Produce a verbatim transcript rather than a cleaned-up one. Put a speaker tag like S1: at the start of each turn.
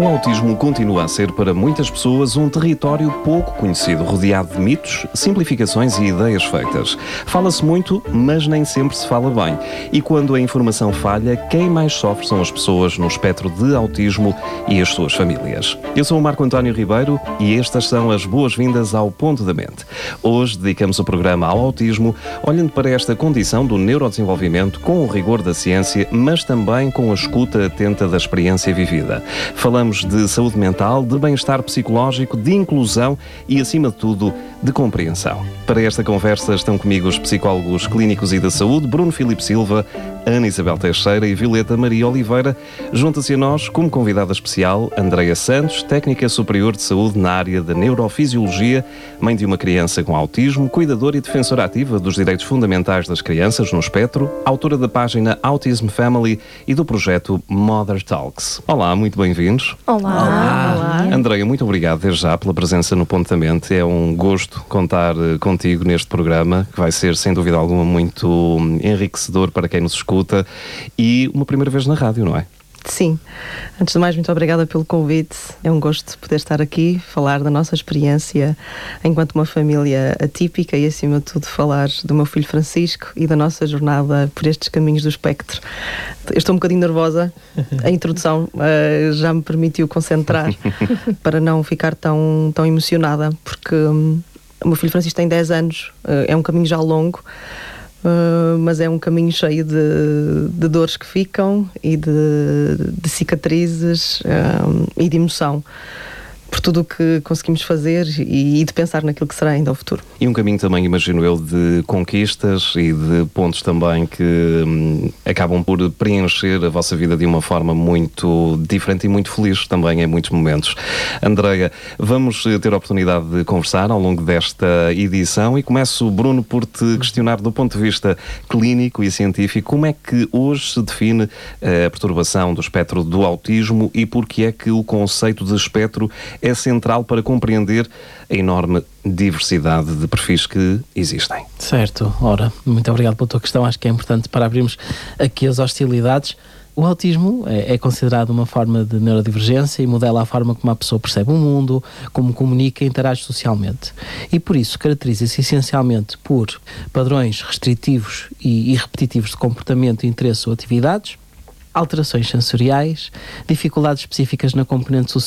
S1: O autismo continua a ser para muitas pessoas um território pouco conhecido, rodeado de mitos, simplificações e ideias feitas. Fala-se muito, mas nem sempre se fala bem. E quando a informação falha, quem mais sofre são as pessoas no espectro de autismo e as suas famílias. Eu sou o Marco António Ribeiro e estas são as boas-vindas ao Ponto da Mente. Hoje dedicamos o programa ao autismo, olhando para esta condição do neurodesenvolvimento com o rigor da ciência, mas também com a escuta atenta da experiência vivida. Falamos de saúde mental, de bem-estar psicológico, de inclusão e, acima de tudo, de compreensão. Para esta conversa estão comigo os psicólogos clínicos e da saúde, Bruno Filipe Silva, Ana Isabel Teixeira e Violeta Maria Oliveira. Junta-se a nós, como convidada especial, Andreia Santos, técnica superior de saúde na área da neurofisiologia, mãe de uma criança com autismo, cuidadora e defensora ativa dos direitos fundamentais das crianças no espectro, autora da página Autism Family e do projeto Mother Talks. Olá, muito bem-vindos.
S2: Olá. Olá. Olá.
S1: Andreia, muito obrigado desde já pela presença no Ponto da Mente. É um gosto contar uh, contigo neste programa, que vai ser, sem dúvida alguma, muito um, enriquecedor para quem nos escuta e uma primeira vez na rádio, não é?
S2: Sim. Antes de mais, muito obrigada pelo convite. É um gosto poder estar aqui, falar da nossa experiência enquanto uma família atípica e, acima de tudo, falar do meu filho Francisco e da nossa jornada por estes caminhos do espectro. Eu estou um bocadinho nervosa. A introdução uh, já me permitiu concentrar para não ficar tão, tão emocionada, porque um, o meu filho Francisco tem dez anos, uh, é um caminho já longo. Uh, mas é um caminho cheio de, de dores que ficam e de, de cicatrizes um, e de emoção por tudo o que conseguimos fazer e, e de pensar naquilo que será ainda o futuro.
S1: E um caminho também, imagino eu, de conquistas e de pontos também que hum, acabam por preencher a vossa vida de uma forma muito diferente e muito feliz também em muitos momentos. Andreia, vamos ter a oportunidade de conversar ao longo desta edição e começo, Bruno, por te questionar do ponto de vista clínico e científico, como é que hoje se define a perturbação do espectro do autismo e porque é que o conceito de espectro é central para compreender a enorme diversidade de perfis que existem.
S3: Certo. Ora, muito obrigado pela tua questão. Acho que é importante para abrirmos aqui as hostilidades. O autismo é, é considerado uma forma de neurodivergência e modela a forma como a pessoa percebe o mundo, como comunica e interage socialmente. E por isso caracteriza-se essencialmente por padrões restritivos e, e repetitivos de comportamento, interesse ou atividades, alterações sensoriais, dificuldades específicas na componente social